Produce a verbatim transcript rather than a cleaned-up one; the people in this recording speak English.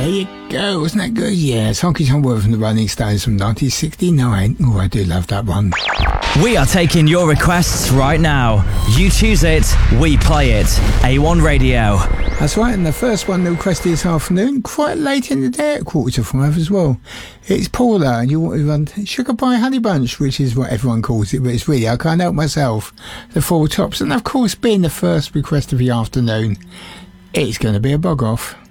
There you go, wasn't that good? Yeah, it's Honky Tonk Wood from the Rolling Stones from nineteen sixty-nine. Oh, I do love that one. We are taking your requests right now. You choose it, we play it. A one Radio. That's right, and the first one requested this afternoon, quite late in the day at quarter to five as well. It's Paula, and you want to run Sugar Pie Honey Bunch, which is what everyone calls it, but it's really, I can't help myself, the Four Tops. And of course, being the first request of the afternoon, it's going to be a bog off.